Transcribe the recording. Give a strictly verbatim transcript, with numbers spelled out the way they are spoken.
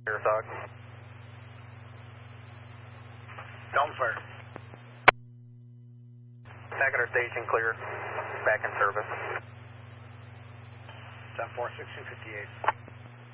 Clear, Dog. Dome fire. Back at our station, clear. Back in service. ten four, sixteen fifty-eight.